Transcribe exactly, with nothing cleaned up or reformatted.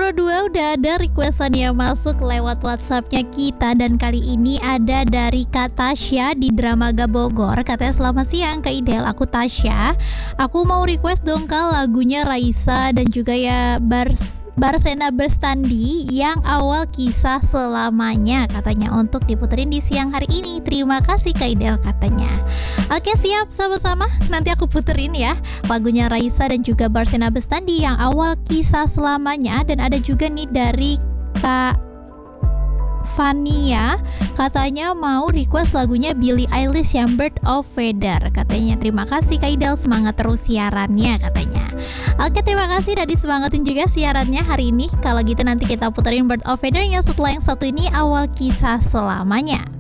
nomor dua udah ada requestan yang masuk lewat WhatsAppnya kita. Dan kali ini ada dari Kak Tasya di Dramaga Bogor. Katanya selamat siang Kak Idel, aku Tasya. Aku mau request dong Kak lagunya Raisa dan juga ya Bars Barsena Bestandi yang awal kisah selamanya, katanya untuk diputerin di siang hari ini. Terima kasih Kak Idel katanya. Oke siap, sama-sama nanti aku puterin ya lagunya Raisa dan juga Barsena Bestandi yang awal kisah selamanya. Dan ada juga nih dari Kak Fania, katanya mau request lagunya Billie Eilish yang Bird of Feather. Katanya terima kasih Kak Idel, semangat terus siarannya katanya. Oke terima kasih udah disemangatin juga siarannya hari ini. Kalau gitu nanti kita puterin Bird of Feather yang setelah yang satu ini awal kisah selamanya.